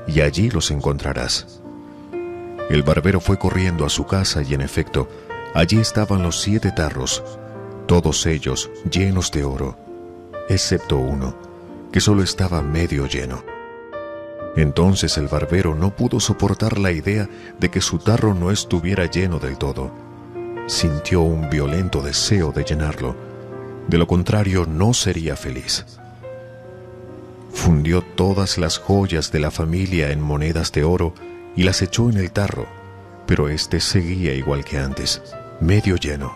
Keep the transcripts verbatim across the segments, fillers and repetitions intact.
y allí los encontrarás. El barbero fue corriendo a su casa y en efecto, allí estaban los siete tarros, todos ellos llenos de oro, excepto uno, que solo estaba medio lleno. Entonces el barbero no pudo soportar la idea de que su tarro no estuviera lleno del todo. Sintió un violento deseo de llenarlo, de lo contrario no sería feliz. Fundió todas las joyas de la familia en monedas de oro y las echó en el tarro, pero éste seguía igual que antes, medio lleno.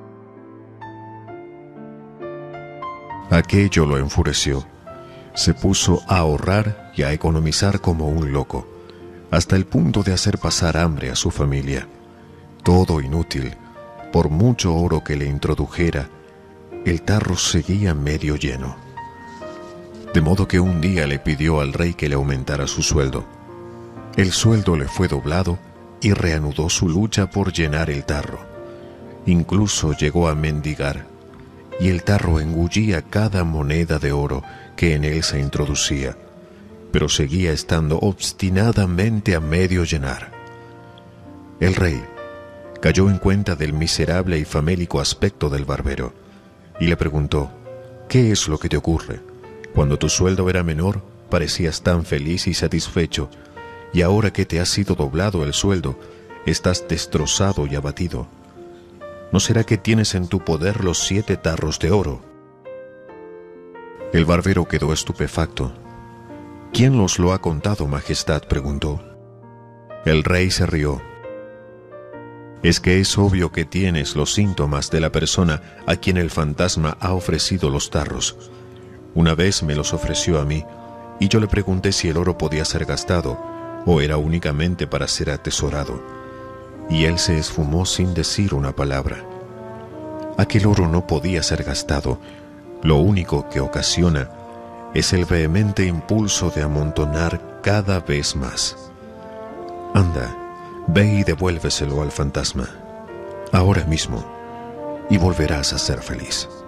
Aquello lo enfureció. Se puso a ahorrar y a economizar como un loco, hasta el punto de hacer pasar hambre a su familia. Todo inútil, por mucho oro que le introdujera, el tarro seguía medio lleno. De modo que un día le pidió al rey que le aumentara su sueldo. El sueldo le fue doblado y reanudó su lucha por llenar el tarro. Incluso llegó a mendigar, y el tarro engullía cada moneda de oro que en él se introducía, pero seguía estando obstinadamente a medio llenar. El rey cayó en cuenta del miserable y famélico aspecto del barbero, y le preguntó: ¿qué es lo que te ocurre? Cuando tu sueldo era menor, parecías tan feliz y satisfecho, y ahora que te ha sido doblado el sueldo, estás destrozado y abatido. ¿No será que tienes en tu poder los siete tarros de oro? El barbero quedó estupefacto. ¿Quién los lo ha contado, Majestad?, preguntó. El rey se rió. Es que es obvio que tienes los síntomas de la persona a quien el fantasma ha ofrecido los tarros. Una vez me los ofreció a mí, y yo le pregunté si el oro podía ser gastado, o era únicamente para ser atesorado, y él se esfumó sin decir una palabra. Aquel oro no podía ser gastado. Lo único que ocasiona es el vehemente impulso de amontonar cada vez más. Anda, ve y devuélveselo al fantasma, ahora mismo, y volverás a ser feliz.